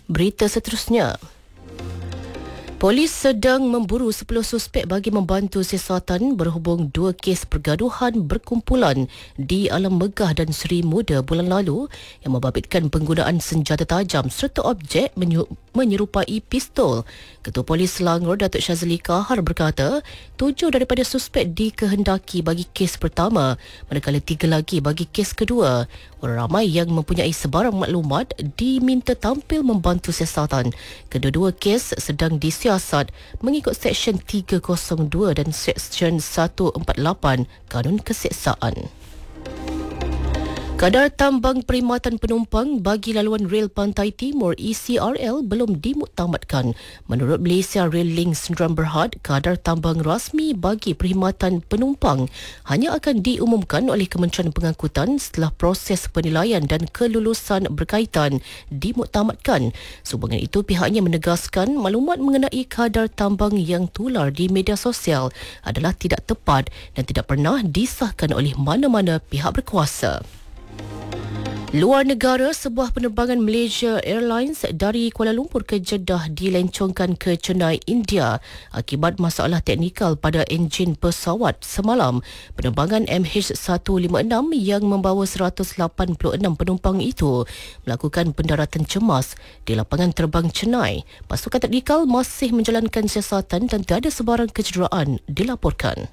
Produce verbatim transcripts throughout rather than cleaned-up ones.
Berita seterusnya. Polis sedang memburu sepuluh suspek bagi membantu siasatan berhubung dua kes pergaduhan berkumpulan di Alam Megah dan Seri Muda bulan lalu yang membabitkan penggunaan senjata tajam serta objek menyerupai pistol. Ketua Polis Selangor, Datuk Syazli Kahar berkata, tujuh daripada suspek dikehendaki bagi kes pertama, manakala tiga lagi bagi kes kedua. Orang ramai yang mempunyai sebarang maklumat diminta tampil membantu siasatan. Kedua-dua kes sedang disiasat mengikut Seksyen tiga kosong dua dan Seksyen seratus empat puluh lapan Kanun Keseksaan. Kadar tambang perkhidmatan penumpang bagi laluan rel Pantai Timur E C R L belum dimuktamadkan. Menurut Malaysia Rail Link Sdn Bhd, kadar tambang rasmi bagi perkhidmatan penumpang hanya akan diumumkan oleh Kementerian Pengangkutan setelah proses penilaian dan kelulusan berkaitan dimuktamadkan. Sehubungan itu, pihaknya menegaskan maklumat mengenai kadar tambang yang tular di media sosial adalah tidak tepat dan tidak pernah disahkan oleh mana-mana pihak berkuasa. Luar negara, sebuah penerbangan Malaysia Airlines dari Kuala Lumpur ke Jeddah dilencongkan ke Chennai, India akibat masalah teknikal pada enjin pesawat semalam. Penerbangan M H seratus lima puluh enam yang membawa seratus lapan puluh enam penumpang itu melakukan pendaratan cemas di lapangan terbang Chennai. Pasukan teknikal masih menjalankan siasatan dan tiada sebarang kecederaan dilaporkan.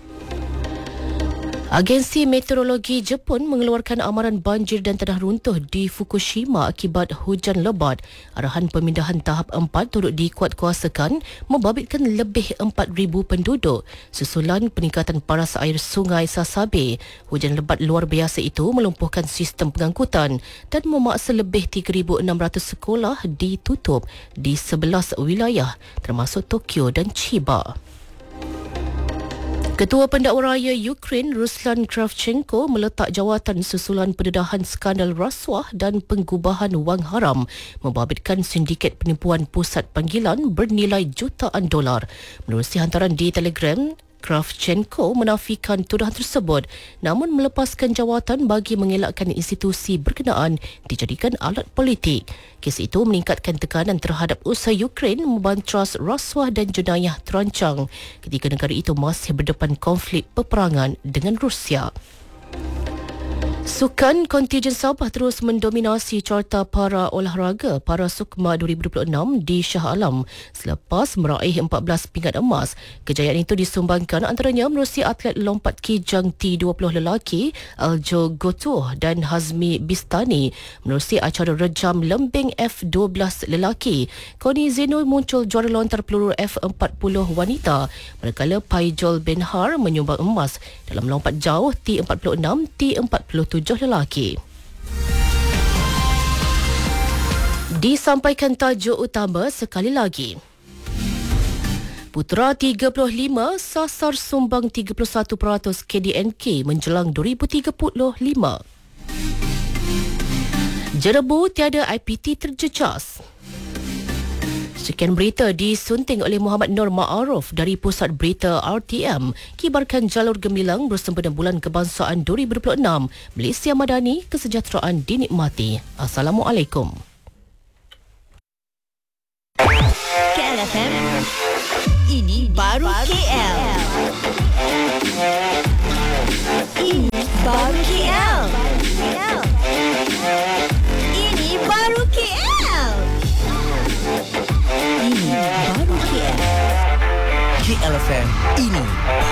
Agensi Meteorologi Jepun mengeluarkan amaran banjir dan tanah runtuh di Fukushima akibat hujan lebat. Arahan pemindahan tahap empat turut dikuatkuasakan membabitkan lebih empat ribu penduduk susulan peningkatan paras air sungai Sasabe. Hujan lebat luar biasa itu melumpuhkan sistem pengangkutan dan memaksa lebih tiga ribu enam ratus sekolah ditutup di sebelas wilayah termasuk Tokyo dan Chiba. Ketua Pendakwa Raya Ukraine Ruslan Kravchenko meletak jawatan susulan pendedahan skandal rasuah dan penggubahan wang haram membabitkan sindiket penipuan pusat panggilan bernilai jutaan dolar. Menerusi hantaran di Telegram, Kravchenko menafikan tuduhan tersebut namun melepaskan jawatan bagi mengelakkan institusi berkenaan dijadikan alat politik. Kes itu meningkatkan tekanan terhadap usaha Ukraine membantras rasuah dan jenayah terancang ketika negara itu masih berdepan konflik peperangan dengan Rusia. Sukan kontijen Sabah terus mendominasi carta para olahraga para Sukma dua ribu dua puluh enam di Shah Alam selepas meraih empat belas pingat emas. Kejayaan itu disumbangkan antaranya menerusi atlet lompat kijang T dua puluh lelaki Aljo Gotuh dan Hazmi Bistani. Menerusi acara rejam lembing F dua belas lelaki, Koni Zeno muncul juara lontar peluru F empat puluh wanita, manakala Paijol Benhar menyumbang emas dalam lompat jauh T empat puluh enam T empat puluh tujuh lelaki. Disampaikan tajuk utama sekali lagi. Putera tiga puluh lima sasar sumbang tiga puluh satu peratus K D N K menjelang dua ribu tiga puluh lima. Jerebu tiada I P T terjejas. Sekian berita disunting oleh Muhammad Nur Ma'aruf dari Pusat Berita R T M. Kibarkan jalur gemilang bersempena Bulan Kebangsaan dua ribu dua puluh enam. Malaysia Madani, kesejahteraan dinikmati. Assalamualaikum. K L F M, ini baru K L. Ini baru K L. Ini baru K L. Ini baru K L. K L F M, ini